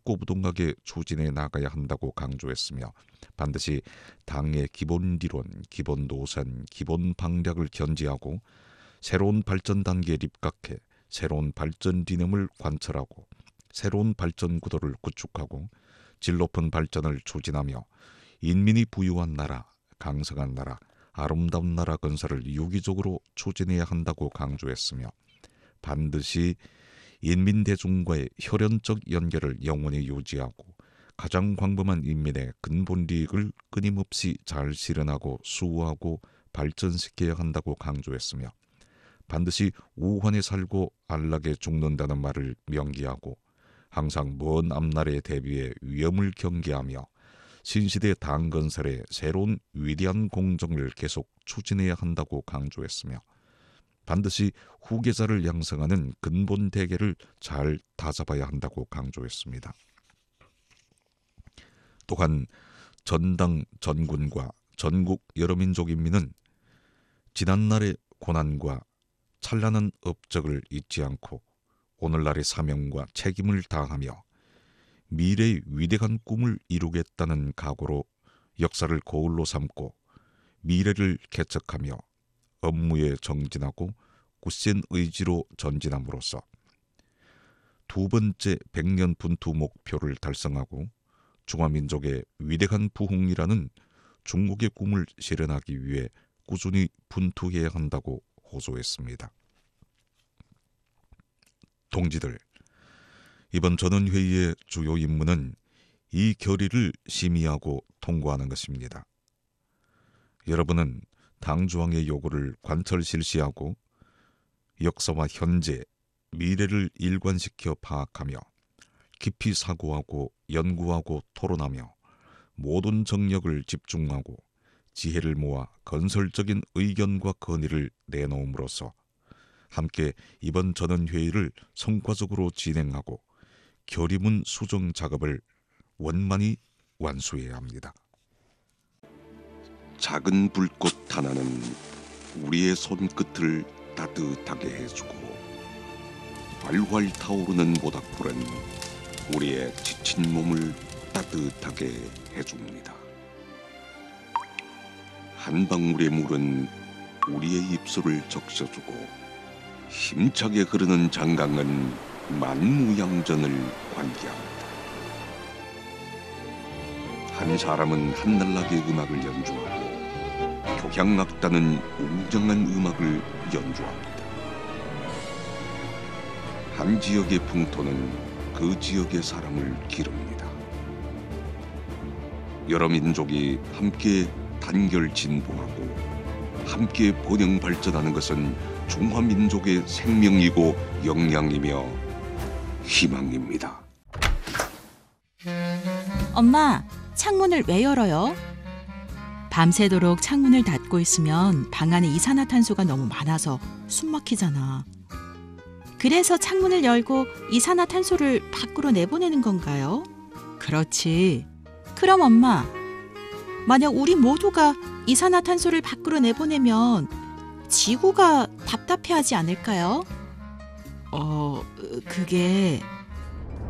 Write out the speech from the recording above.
죽고부동하게 추진해 나가야 한다고 강조했으며 반드시 당의 기본 리론, 기본 노선, 기본 방략을 견지하고 새로운 발전 단계에 입각해 새로운 발전 리념을 관철하고 새로운 발전 구도를 구축하고 질 높은 발전을 추진하며 인민이 부유한 나라, 강성한 나라, 아름다운 나라 건설을 유기적으로 추진해야 한다고 강조했으며 반드시 인민대중과의 혈연적 연결을 영원히 유지하고 가장 광범한 인민의 근본利益을 끊임없이 잘 실현하고 수호하고 발전시켜야 한다고 강조했으며 반드시 우환에 살고 안락에 죽는다는 말을 명기하고 항상 먼 앞날에 대비해 위험을 경계하며 신시대 당 건설의 새로운 위대한 공정을 계속 추진해야 한다고 강조했으며 반드시 후계자를 양성하는 근본 대계를 잘 다잡아야 한다고 강조했습니다. 또한 전당 전군과 전국 여러 민족 인민은 지난날의 고난과 찬란한 업적을 잊지 않고 오늘날의 사명과 책임을 다하며 미래의 위대한 꿈을 이루겠다는 각오로 역사를 거울로 삼고 미래를 개척하며 업무에 정진하고 굳센 의지로 전진함으로써 두 번째 100년 분투 목표를 달성하고 중화민족의 위대한 부흥이라는 중국의 꿈을 실현하기 위해 꾸준히 분투해야 한다고 호소했습니다. 동지들, 이번 전원회의의 주요 임무는 이 결의를 심의하고 통과하는 것입니다. 여러분은 당주왕의 요구를 관철 실시하고 역사와 현재, 미래를 일관시켜 파악하며 깊이 사고하고 연구하고 토론하며 모든 정력을 집중하고 지혜를 모아 건설적인 의견과 건의를 내놓음으로써 함께 이번 전원회의를 성과적으로 진행하고 결의문 수정 작업을 원만히 완수해야 합니다. 작은 불꽃 하나는 우리의 손끝을 따뜻하게 해주고 활활 타오르는 모닥불은 우리의 지친 몸을 따뜻하게 해줍니다. 한 방울의 물은 우리의 입술을 적셔주고 힘차게 흐르는 장강은 만무양전을 관계합니다. 한 사람은 한날나게 음악을 연주하고 교향악단은 웅장한 음악을 연주합니다. 한 지역의 풍토는 그 지역의 사람을 기릅니다. 여러 민족이 함께 단결 진보하고 함께 번영 발전하는 것은 중화민족의 생명이고 역량이며 희망입니다. 엄마, 창문을 왜 열어요? 밤새도록 창문을 닫고 있으면 방 안에 이산화탄소가 너무 많아서 숨 막히잖아. 그래서 창문을 열고 이산화탄소를 밖으로 내보내는 건가요? 그렇지. 그럼 엄마, 만약 우리 모두가 이산화탄소를 밖으로 내보내면 지구가 답답해하지 않을까요? 그게